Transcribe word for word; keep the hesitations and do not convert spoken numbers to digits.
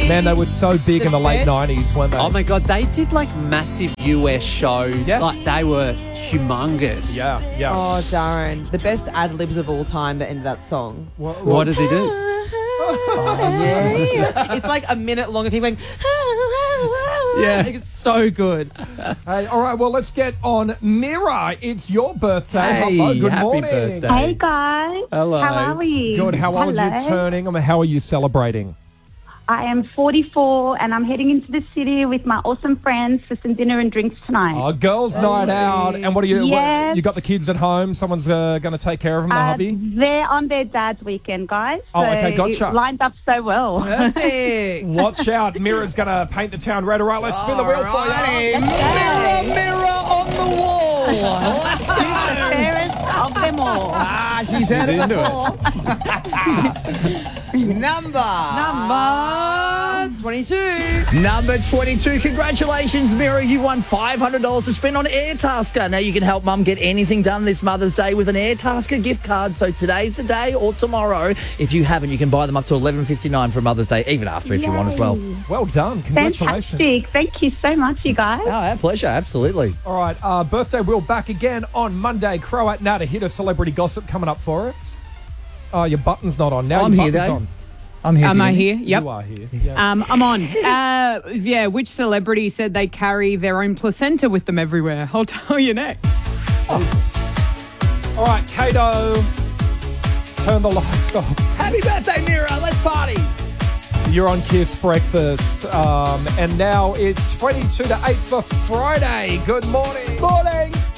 Man, they were so big The in the late best. nineties, weren't they? Oh my God, they did like massive U S shows. Yeah. Like they were humongous. Yeah, yeah. Oh, Darren. The best ad-libs of all time, the end of that song. What- What does he do? Yeah. It's like a minute long of him going, Yeah. It's so good. Hey, all right, well, let's get on Mira. It's your birthday. Hey, Hello, good happy morning. birthday. Hey guys. Hello. How are we? Good. How old are you Hello. turning? I mean, how are you celebrating? I am forty-four and I'm heading into the city with my awesome friends for some dinner and drinks tonight. Oh, girls' night out. And what are you? Yes. What, you got the kids at home? Someone's uh, going to take care of them, the Uh, hubby? they're on their dad's weekend, guys. Oh, so okay, gotcha. It lined up so well. Perfect. Watch out. Mira's going to paint the town red. All right, let's spin the wheel for you. Mirror, mirror on the wall. the fairest of them all. Ah, she's She's heard it into before. Number. Number twenty-two. Number twenty-two. Congratulations, Mira. You won five hundred dollars to spend on Airtasker. Now you can help Mum get anything done this Mother's Day with an Airtasker gift card. So today's the day or tomorrow. If you haven't, you can buy them up to eleven fifty-nine for Mother's Day, even after if you want as well. Well done. Congratulations. Fantastic. Thank you so much, you guys. Oh, our pleasure. Absolutely. All right, uh, birthday wheel back again on Monday. Croat Nat, a hit of celebrity gossip coming up for us. Oh, your button's not on. Now I'm your here, button's though. on. I'm here. Am for I you. here? Yep. You are here. Yeah. Um, I'm on. Uh, yeah, which celebrity said they carry their own placenta with them everywhere? I'll tell you next. Jesus. All right, Kato, turn the lights off. Happy birthday, Mira. Let's party. You're on Kiss Breakfast. Um, and now it's twenty-two to eight for Friday. Good morning. Morning.